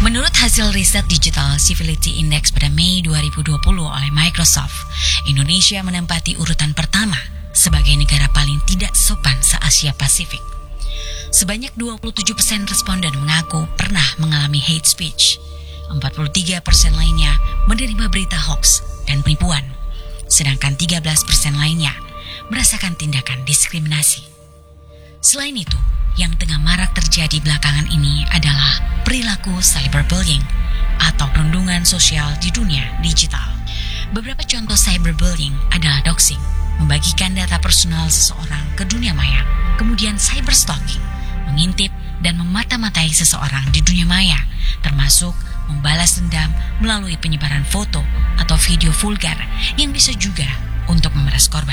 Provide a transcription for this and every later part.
Menurut hasil riset Digital Civility Index pada Mei 2020 oleh Microsoft, Indonesia menempati urutan pertama sebagai negara paling tidak sopan se-Asia Pasifik. Sebanyak 27% responden mengaku pernah mengalami hate speech. 43% lainnya menerima berita hoax dan penipuan. Sedangkan 13% lainnya merasakan tindakan diskriminasi. Selain itu, yang tengah marak terjadi belakangan ini adalah perilaku cyberbullying atau perundungan sosial di dunia digital. Beberapa contoh cyberbullying adalah doxing, membagikan data personal seseorang ke dunia maya, kemudian cyberstalking, mengintip dan memata-matai seseorang di dunia maya, termasuk membalas dendam melalui penyebaran foto atau video vulgar yang bisa juga untuk memeras korban.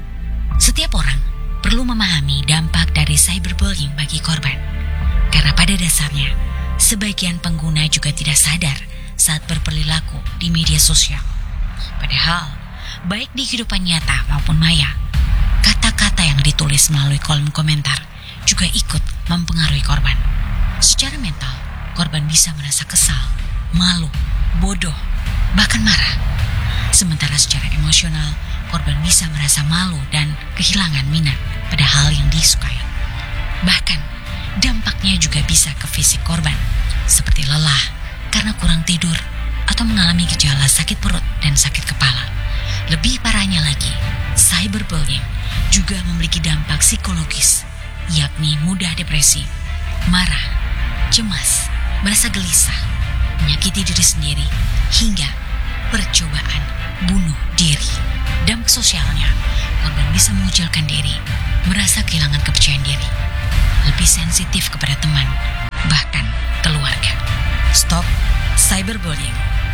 Setiap orang perlu memahami dampak dari cyberbullying bagi korban, karena pada dasarnya sebagian pengguna juga tidak sadar saat berperilaku di media sosial. Padahal, baik di kehidupan nyata maupun maya, kata-kata yang ditulis melalui kolom komentar juga ikut mempengaruhi korban. Secara mental, korban bisa merasa kesal, malu, bodoh, bahkan marah. Sementara secara emosional, korban bisa merasa malu dan kehilangan minat pada hal yang disukai. Bahkan, dampaknya juga bisa ke fisik korban, seperti lelah karena kurang tidur atau mengalami gejala sakit perut dan sakit kepala. Lebih parahnya lagi, cyberbullying juga memiliki dampak psikologis, yakni mudah depresi, marah, cemas, merasa gelisah, menyakiti diri sendiri, hingga percobaan bunuh diri. Dampak sosialnya, korban bisa mengucilkan diri, merasa kehilangan kepercayaan diri, lebih sensitif kepada teman, bahkan keluarga. Stop cyberbullying.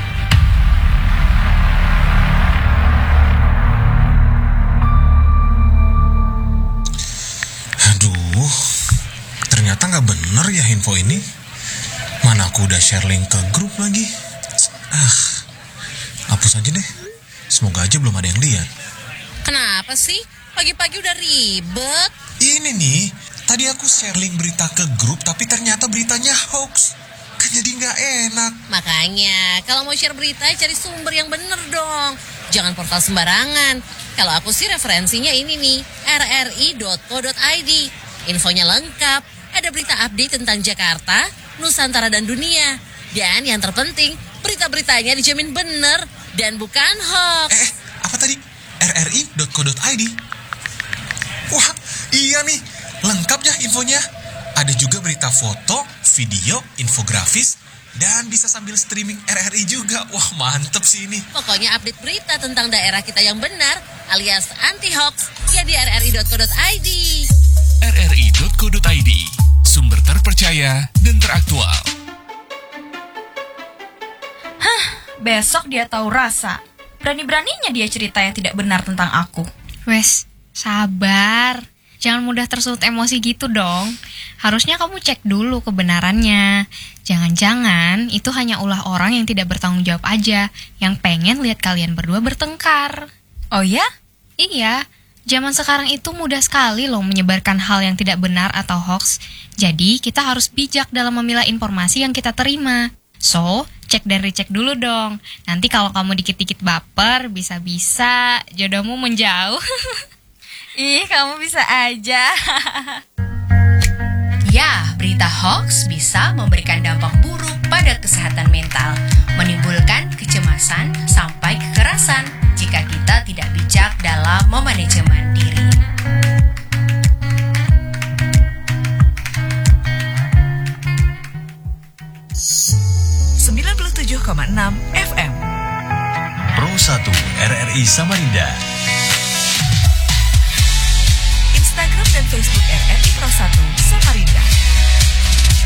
Aduh, ternyata nggak bener ya info ini. Mana aku udah share link ke grup lagi. Hapus aja deh. Semoga aja belum ada yang lihat. Kenapa sih? Pagi-pagi udah ribet. Ini nih, tadi aku share link berita ke grup tapi ternyata beritanya hoax. Kan jadi nggak enak. Makanya, kalau mau share berita, cari sumber yang bener dong. Jangan portal sembarangan. Kalau aku sih referensinya ini nih, rri.co.id. Infonya lengkap, ada berita update tentang Jakarta, Nusantara dan dunia. Dan yang terpenting, berita-beritanya dijamin bener dan bukan hoax. Apa tadi? rri.co.id? Wah, iya nih, lengkap ya infonya. Ada juga berita foto, video, infografis, dan bisa sambil streaming RRI juga. Wah, mantep sih ini. Pokoknya update berita tentang daerah kita yang benar, alias anti-hoax, ya di rri.co.id. rri.co.id, sumber terpercaya dan teraktual. Besok dia tahu rasa. Berani-beraninya dia cerita yang tidak benar tentang aku. Wes, sabar. Jangan mudah tersulut emosi gitu dong. Harusnya kamu cek dulu kebenarannya. Jangan-jangan itu hanya ulah orang yang tidak bertanggung jawab aja, yang pengen lihat kalian berdua bertengkar. Oh ya? Iya, zaman sekarang itu mudah sekali loh menyebarkan hal yang tidak benar atau hoax. Jadi kita harus bijak dalam memilah informasi yang kita terima. So, cek dan recheck dulu dong. Nanti kalau kamu dikit-dikit baper, bisa-bisa jodohmu menjauh. Ih, kamu bisa aja. Ya, berita hoax bisa memberikan dampak buruk pada kesehatan mental, menimbulkan kecemasan sampai kekerasan jika kita tidak bijak dalam memanajemen diri. FM Pro 1 RRI Samarinda. Instagram dan Facebook RRI Pro 1 Samarinda.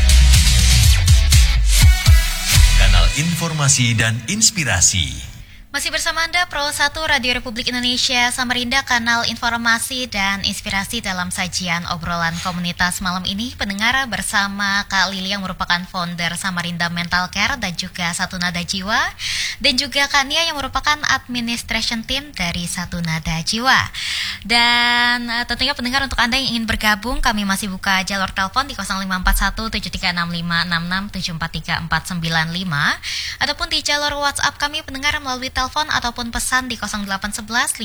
Kanal informasi dan inspirasi. Masih bersama Anda, Pro 1 Radio Republik Indonesia Samarinda, kanal informasi dan inspirasi dalam sajian obrolan komunitas malam ini. Pendengar bersama Kak Lili yang merupakan founder Samarinda Mental Care dan juga Satu Nada Jiwa. Dan juga Kak Nia yang merupakan administration team dari Satu Nada Jiwa. Dan tentunya pendengar, untuk Anda yang ingin bergabung, kami masih buka jalur telepon di 0541 736566 743495 ataupun di jalur WhatsApp kami pendengar melalui telepon ataupun pesan di 0811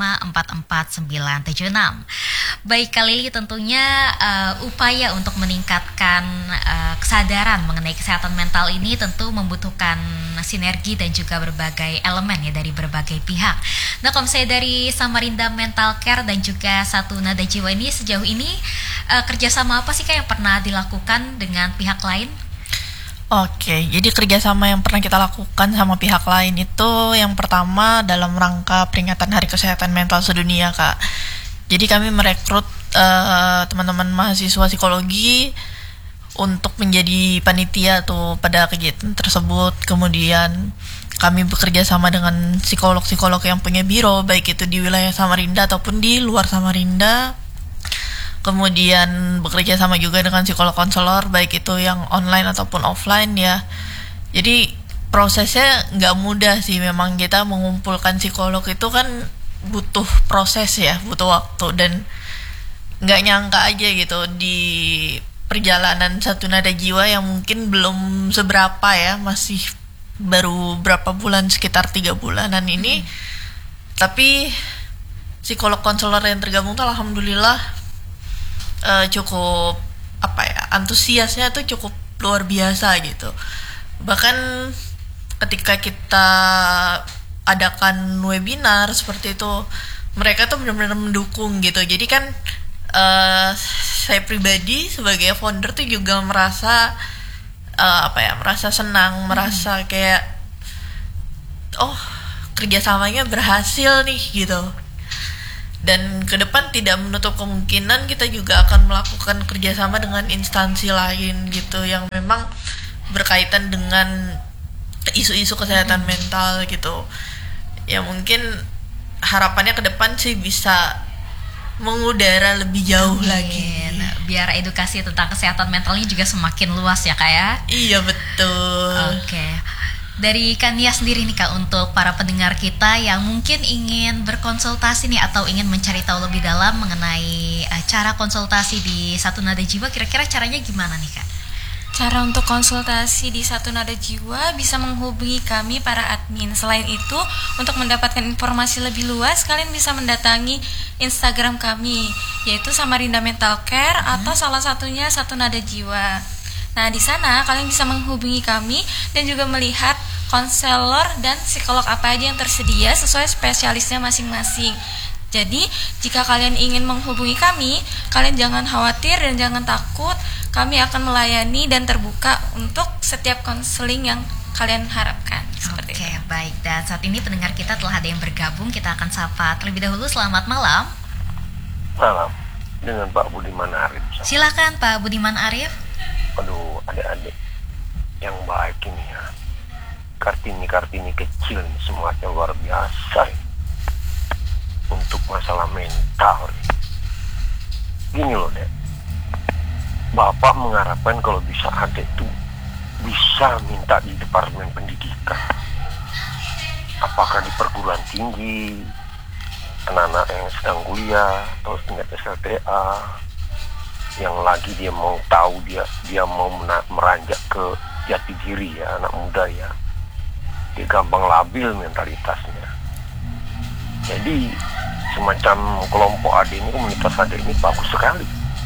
5544 976. Baik Kak Lili, tentunya upaya untuk meningkatkan kesadaran mengenai kesehatan mental ini tentu membutuhkan sinergi dan juga berbagai elemen ya dari berbagai pihak. Nah, kalau misalnya dari Samarinda Mental Care dan juga Satu Nada Jiwa ini sejauh ini kerjasama apa sih Kak yang pernah dilakukan dengan pihak lain? Oke, jadi kerjasama yang pernah kita lakukan sama pihak lain itu yang pertama dalam rangka peringatan Hari Kesehatan Mental Sedunia, Kak. Jadi kami merekrut teman-teman mahasiswa psikologi untuk menjadi panitia tuh pada kegiatan tersebut. Kemudian kami bekerja sama dengan psikolog-psikolog yang punya biro, baik itu di wilayah Samarinda ataupun di luar Samarinda. Kemudian bekerja sama juga dengan psikolog konselor, baik itu yang online ataupun offline ya. Jadi prosesnya nggak mudah sih, memang kita mengumpulkan psikolog itu kan butuh proses ya, butuh waktu, dan nggak nyangka aja gitu di perjalanan Satu Nada Jiwa yang mungkin belum seberapa ya, masih baru berapa bulan, sekitar 3 bulanan ini, tapi psikolog konselor yang tergabung tuh alhamdulillah cukup antusiasnya tuh cukup luar biasa gitu. Bahkan ketika kita adakan webinar seperti itu, mereka tuh benar-benar mendukung gitu. Jadi kan saya pribadi sebagai founder tuh juga merasa merasa senang, merasa kayak kerjasamanya berhasil nih gitu. Dan ke depan tidak menutup kemungkinan kita juga akan melakukan kerjasama dengan instansi lain gitu yang memang berkaitan dengan isu-isu kesehatan mental gitu. Ya mungkin harapannya ke depan sih bisa mengudara lebih jauh lagi. Biar edukasi tentang kesehatan mentalnya juga semakin luas ya Kak ya? Iya betul. Oke. Dari Kak Nia sendiri nih Kak, untuk para pendengar kita yang mungkin ingin berkonsultasi nih atau ingin mencari tahu lebih dalam mengenai cara konsultasi di Satu Nada Jiwa, kira-kira caranya gimana nih Kak? Cara untuk konsultasi di Satu Nada Jiwa bisa menghubungi kami para admin. Selain itu, untuk mendapatkan informasi lebih luas, kalian bisa mendatangi Instagram kami, yaitu Samarinda Mental Care atau salah satunya Satu Nada Jiwa. Nah, di sana kalian bisa menghubungi kami dan juga melihat konselor dan psikolog apa aja yang tersedia sesuai spesialisnya masing-masing. Jadi, jika kalian ingin menghubungi kami, kalian jangan khawatir dan jangan takut. Kami akan melayani dan terbuka untuk setiap konseling yang kalian harapkan. Seperti itu. Baik. Dan saat ini pendengar kita telah ada yang bergabung. Kita akan sapa terlebih dahulu. Selamat malam. Malam. Dengan Pak Budiman Arif. Silakan Pak Budiman Arif. Aduh, adik-adik yang baik ini ya. Kartini kecil ini semuanya luar biasa ini. Untuk masalah mental ini. Gini loh Dek, Bapak mengharapkan kalau bisa adik itu bisa minta di Departemen Pendidikan. Apakah di perguruan tinggi, anak-anak yang sedang kuliah atau tingkat SLTA, yang lagi dia mau tahu, dia mau meranjak ke jati diri ya, anak muda ya, dia gampang labil mentalitasnya. Jadi semacam kelompok adik ini, komunitas adik ini bagus sekali.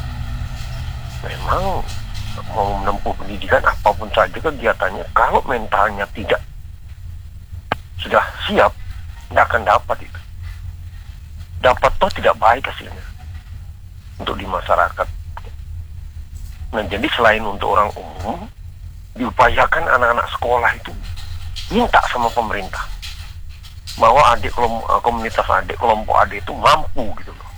Memang mau menempuh pendidikan apapun saja kegiatannya, kalau mentalnya tidak sudah siap, tidak akan dapat itu. Dapat toh tidak baik hasilnya untuk di masyarakat. Nah, jadi selain untuk orang umum, diupayakan anak-anak sekolah itu minta sama pemerintah bahwa komunitas adik, kelompok adik itu mampu gitu loh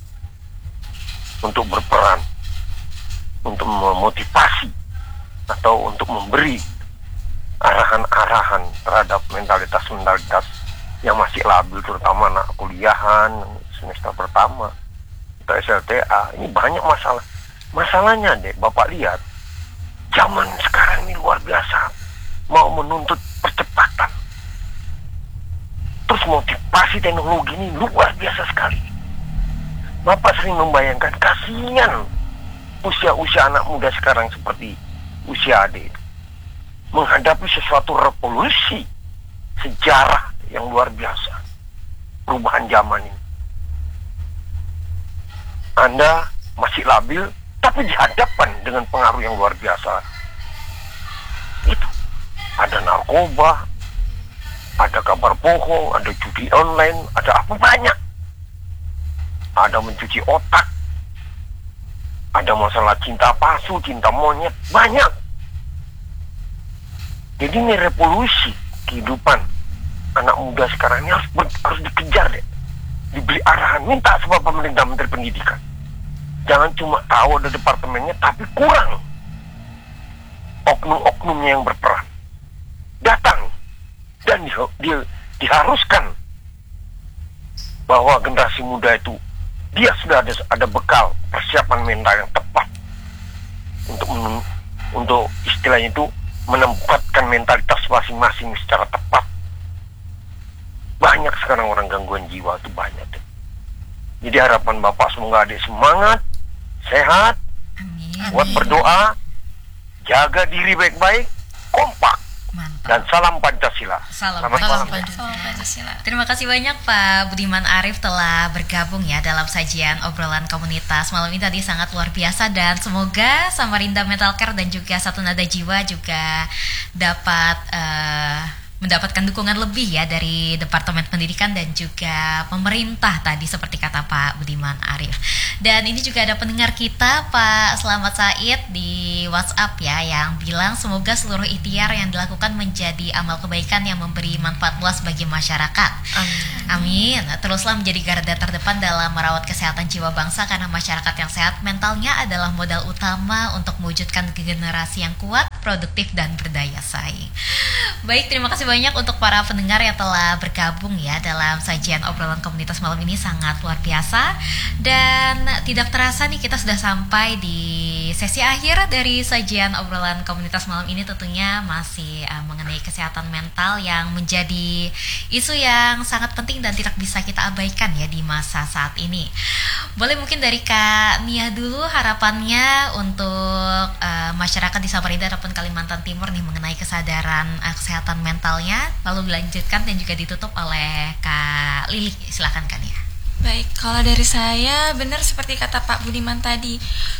untuk berperan, untuk memotivasi atau untuk memberi arahan-arahan terhadap mentalitas yang masih labil, terutama anak kuliahan semester pertama atau SLTA. Ini banyak masalah. Masalahnya deh, Bapak lihat, zaman sekarang ini luar biasa, mau menuntut percepatan. Terus motivasi teknologi ini luar biasa sekali. Bapak sering membayangkan kasihan usia-usia anak muda sekarang seperti usia adik itu, menghadapi sesuatu revolusi sejarah yang luar biasa, perubahan zaman ini. Anda masih labil, tapi dihadapkan dengan pengaruh yang luar biasa. Itu ada narkoba, ada kabar bohong, ada judi online, ada apa banyak. Ada mencuci otak, ada masalah cinta palsu, cinta monyet, banyak. Jadi ini revolusi kehidupan anak muda sekarang ini harus dikejar deh, diberi arahan, minta sebab pemerintah, Menteri Pendidikan. Jangan cuma tahu ada departemennya, tapi kurang oknum-oknumnya yang berperan. Datang dan diharuskan bahwa generasi muda itu dia sudah ada bekal persiapan mental yang tepat untuk istilahnya itu menempatkan mentalitas masing-masing secara tepat. Banyak sekarang orang gangguan jiwa itu banyak deh. Jadi harapan Bapak semoga adik semangat, sehat, kuat berdoa, jaga diri baik-baik, kompak. Mantap. Dan salam Pancasila. Selamat malam. Pancasila. Terima kasih banyak Pak Budiman Arif telah bergabung ya dalam sajian obrolan komunitas malam ini. Tadi sangat luar biasa, dan semoga Samarinda Mental Care dan juga Satu Nada Jiwa juga dapat mendapatkan dukungan lebih ya dari Departemen Pendidikan dan juga pemerintah tadi seperti kata Pak Budiman Arif. Dan ini juga ada pendengar kita Pak Slamet Said di WhatsApp ya, yang bilang semoga seluruh ikhtiar yang dilakukan menjadi amal kebaikan yang memberi manfaat luas bagi masyarakat. Amin. Teruslah menjadi garda terdepan dalam merawat kesehatan jiwa bangsa, karena masyarakat yang sehat mentalnya adalah modal utama untuk mewujudkan generasi yang kuat, produktif dan berdaya saing. Baik, terima kasih banyak untuk para pendengar yang telah bergabung ya dalam sajian obrolan komunitas malam ini, sangat luar biasa. Dan tidak terasa nih kita sudah sampai di sesi akhir dari sajian obrolan komunitas malam ini, tentunya masih mengenai kesehatan mental yang menjadi isu yang sangat penting dan tidak bisa kita abaikan ya di masa saat ini. Boleh mungkin dari Kak Nia dulu harapannya untuk masyarakat di Samarinda ataupun Kalimantan Timur nih mengenai kesadaran kesehatan mentalnya, lalu dilanjutkan dan juga ditutup oleh Kak Lili. Silakan Kak Nia. Baik, kalau dari saya benar seperti kata Pak Budiman tadi,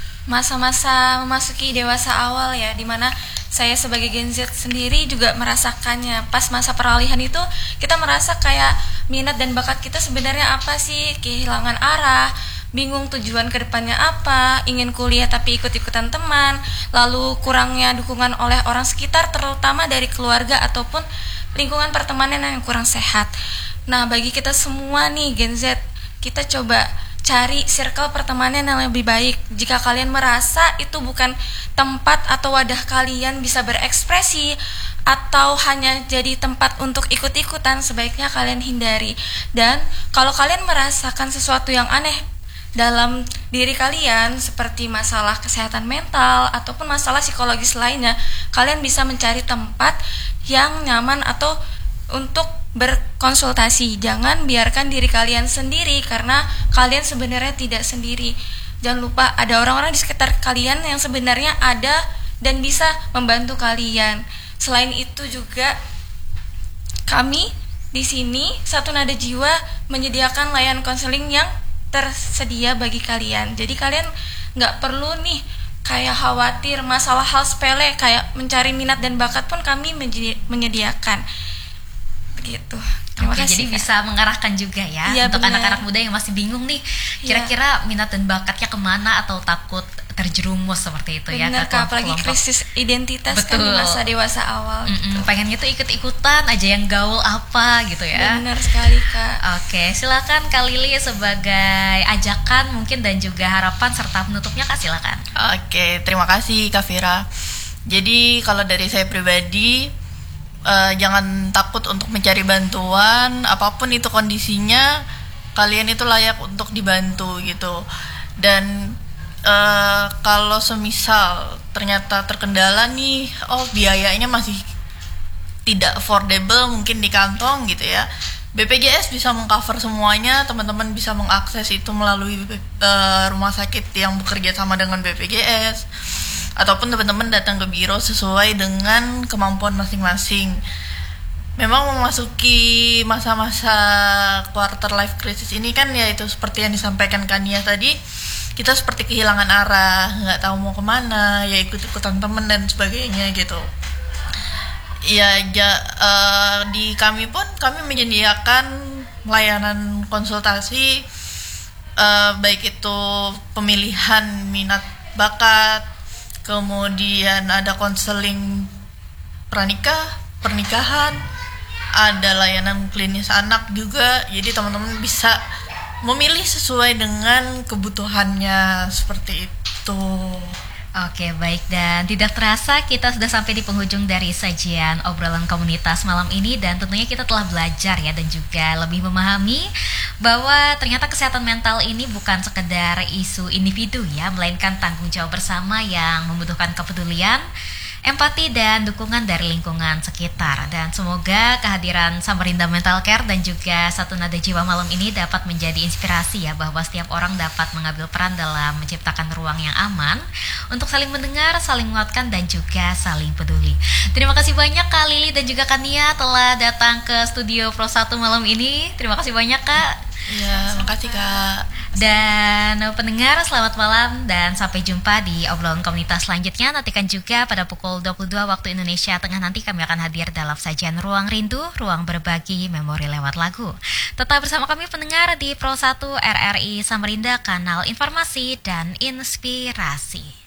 masa-masa memasuki dewasa awal ya, dimana saya sebagai Gen Z sendiri juga merasakannya. Pas masa peralihan itu kita merasa kayak minat dan bakat kita sebenarnya apa sih, kehilangan arah, bingung tujuan kedepannya apa, ingin kuliah tapi ikut-ikutan teman, lalu kurangnya dukungan oleh orang sekitar, terutama dari keluarga ataupun lingkungan pertemanan yang kurang sehat. Nah, bagi kita semua nih Gen Z, kita coba cari circle pertemanan yang lebih baik. Jika kalian merasa itu bukan tempat atau wadah kalian bisa berekspresi atau hanya jadi tempat untuk ikut-ikutan, sebaiknya kalian hindari. Dan kalau kalian merasakan sesuatu yang aneh dalam diri kalian seperti masalah kesehatan mental ataupun masalah psikologis lainnya, kalian bisa mencari tempat yang nyaman atau untuk berkonsultasi. Jangan biarkan diri kalian sendiri, karena kalian sebenarnya tidak sendiri. Jangan lupa ada orang-orang di sekitar kalian yang sebenarnya ada dan bisa membantu kalian. Selain itu juga kami di sini Satu Nada Jiwa menyediakan layanan konseling yang tersedia bagi kalian. Jadi kalian nggak perlu nih kayak khawatir masalah hal sepele kayak mencari minat dan bakat, pun kami menyediakan. Begitu. Terima kasih. Jadi bisa mengarahkan juga ya, untuk anak-anak muda yang masih bingung nih, kira-kira minat dan bakatnya kemana atau takut terjerumus seperti itu. Benar, ya, apalagi krisis identitas. Betul. Kan di masa dewasa awal gitu. Pengennya tuh ikut-ikutan aja yang gaul apa gitu ya. Benar sekali Kak. Oke, silakan Kak Lili sebagai ajakan mungkin dan juga harapan serta penutupnya Kak, silakan. Oke, terima kasih Kak Fira. Jadi kalau dari saya pribadi, Jangan takut untuk mencari bantuan, apapun itu kondisinya, kalian itu layak untuk dibantu gitu. Dan kalau semisal ternyata terkendala nih, biayanya masih tidak affordable mungkin di kantong gitu ya, BPJS bisa mengcover semuanya, teman-teman bisa mengakses itu melalui rumah sakit yang bekerja sama dengan BPJS, ataupun teman-teman datang ke biro sesuai dengan kemampuan masing-masing. Memang memasuki masa-masa quarter life crisis ini kan ya itu seperti yang disampaikan Kania tadi, kita seperti kehilangan arah, nggak tahu mau kemana, ya ikut-ikutan teman dan sebagainya gitu. Di kami pun kami menyediakan layanan konsultasi, baik itu pemilihan minat bakat, kemudian ada konseling pernikahan, ada layanan klinis anak juga. Jadi teman-teman bisa memilih sesuai dengan kebutuhannya seperti itu. Oke, baik, dan tidak terasa kita sudah sampai di penghujung dari sajian obrolan komunitas malam ini, dan tentunya kita telah belajar ya dan juga lebih memahami bahwa ternyata kesehatan mental ini bukan sekedar isu individu ya, melainkan tanggung jawab bersama yang membutuhkan kepedulian, empati dan dukungan dari lingkungan sekitar. Dan semoga kehadiran Samarinda Mental Care dan juga Satu Nada Jiwa malam ini dapat menjadi inspirasi ya, bahwa setiap orang dapat mengambil peran dalam menciptakan ruang yang aman untuk saling mendengar, saling menguatkan dan juga saling peduli. Terima kasih banyak Kak Lili dan juga Kak Nia telah datang ke studio Pro 1 malam ini. Terima kasih banyak Kak. Ya, makasih Kak. Dan pendengar, selamat malam dan sampai jumpa di obrolan komunitas selanjutnya. Nantikan juga pada pukul 22 waktu Indonesia Tengah nanti kami akan hadir dalam sajian Ruang Rindu, ruang berbagi memori lewat lagu. Tetap bersama kami pendengar di Pro 1 RRI Samarinda, kanal informasi dan inspirasi.